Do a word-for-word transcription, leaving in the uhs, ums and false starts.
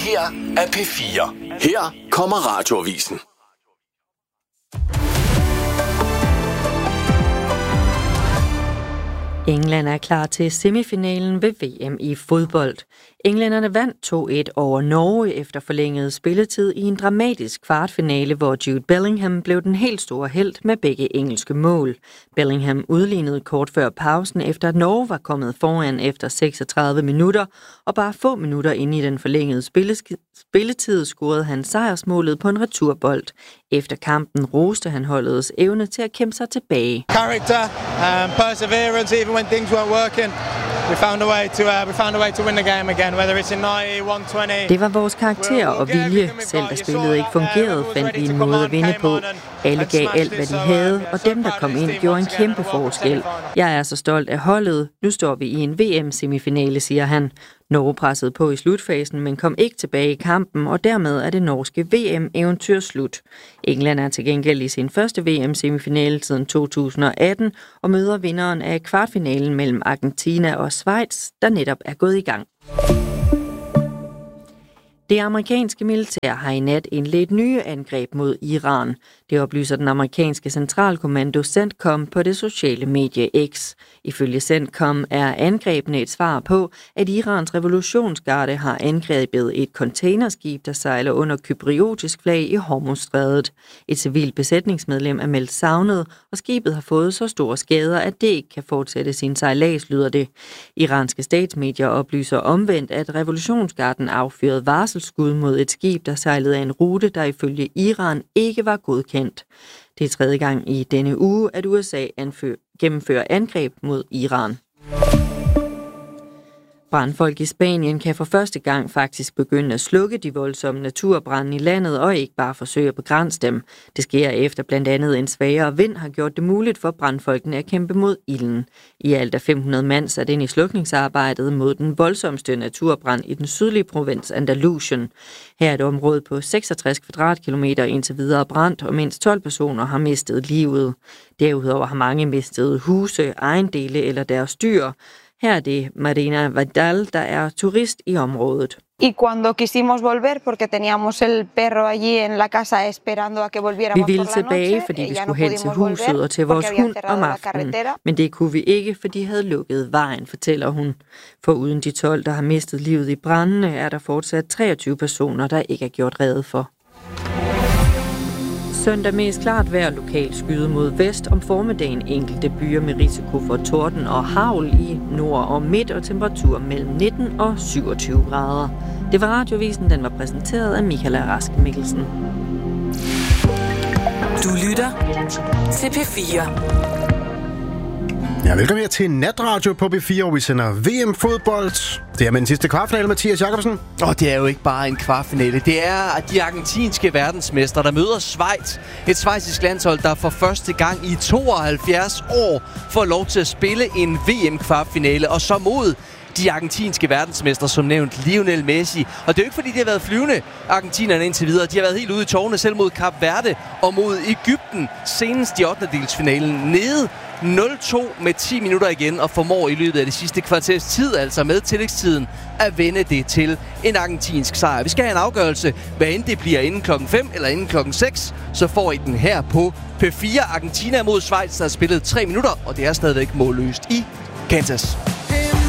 her er P fire. Her kommer Radioavisen. England er klar til semifinalen ved V M i fodbold. Englænderne vandt to et over Norge efter forlænget spilletid i en dramatisk kvartfinale, hvor Jude Bellingham blev den helt store helt med begge engelske mål. Bellingham udlignede kort før pausen, efter at Norge var kommet foran efter seksogtredive minutter, og bare få minutter inde i den forlængede spilletid scorede han sejrsmålet på en returbold. Efter kampen roste han holdets evne til at kæmpe sig tilbage. Character, um, perseverance, even when things weren't working. We found a way to uh, we found a way to win the game again, whether it's in ninety, one twenty. Det var vores karakter og vilje. Selv da spillet ikke fungerede, fandt vi en måde at vinde på. Alle gav alt, hvad de havde, og dem, der kom ind, gjorde en kæmpe forskel. Jeg er så stolt af holdet. Nu står vi i en V M-semifinale, siger han. Norge pressede på i slutfasen, men kom ikke tilbage i kampen, og dermed er det norske V M-eventyr slut. England er til gengæld i sin første V M-semifinale siden to tusind og atten, og møder vinderen af kvartfinalen mellem Argentina og Schweiz, der netop er gået i gang. Det amerikanske militær har i nat indledt nye angreb mod Iran. Det oplyser den amerikanske centralkommando CENTCOM på det sociale medie X. Ifølge CENTCOM er angrebene et svar på, at Irans revolutionsgarde har angrebet et containerskib, der sejler under kypriotisk flag i Hormuzstrædet. Et civilt besætningsmedlem er meldt savnet, og skibet har fået så store skader, at det ikke kan fortsætte sin sejlads, lyder det. Iranske statsmedier oplyser omvendt, at revolutionsgarden affyrede varselsskud mod et skib, der sejlede af en rute, der ifølge Iran ikke var godkendt. Det er tredje gang i denne uge, at U S A anfø- gennemfører angreb mod Iran. Brandfolk i Spanien kan for første gang faktisk begynde at slukke de voldsomme naturbrande i landet og ikke bare forsøge at begrænse dem. Det sker efter blandt andet en svagere vind har gjort det muligt for brandfolkene at kæmpe mod ilden. I alt er fem hundrede mand sat ind i slukningsarbejdet mod den voldsomste naturbrand i den sydlige provins Andalusien. Her er et område på seksogtres kvadratkilometer indtil videre brændt, og mindst tolv personer har mistet livet. Derudover har mange mistet huse, ejendele eller deres dyr. Her er det Marina Vidal, der er turist i området. Y cuando quisimos volver porque teníamos el perro allí en la casa esperando a que volviéramos. Vi ville tilbage, fordi vi skulle hen til huset og til vores hund om aftenen. Men det kunne vi ikke, for de havde lukket vejen, fortæller hun. For uden de tolv, der har mistet livet i brandene, er der fortsat treogtyve personer, der ikke er gjort rede for. Søndag mest klart vejr, lokalt skyde mod vest. Om formiddagen enkelte byer med risiko for torden og hagl i nord og midt, og temperatur mellem nitten og syvogtyve grader. Det var Radioavisen, den var præsenteret af Michael Rask Mikkelsen. Du lytter til P fire. Ja, velkommen her til Natradio på P fire, hvor vi sender V M-fodbold. Det er med den sidste kvartfinale, Mathias Jakobsen. Og det er jo ikke bare en kvartfinale. Det er de argentinske verdensmestre, der møder Schweiz. Et schweizisk landshold, der for første gang i tooghalvfjerds år får lov til at spille en V M-kvartfinale. Og så mod de argentinske verdensmestre, som nævnt, Lionel Messi. Og det er jo ikke, fordi de har været flyvende, argentinerne indtil videre. De har været helt ude i tårne, selv mod Kap Verde og mod Egypten. Senest i ottendedelsfinalen nede nul to med ti minutter igen, og formår i løbet af det sidste kvarters tid, altså med tillægstiden, at vende det til en argentinsk sejr. Vi skal have en afgørelse, hvad end det bliver inden klokken fem eller inden klokken seks, så får I den her på P fire. Argentina mod Schweiz, der har spillet tre minutter, og det er stadigvæk målløst i Kansas.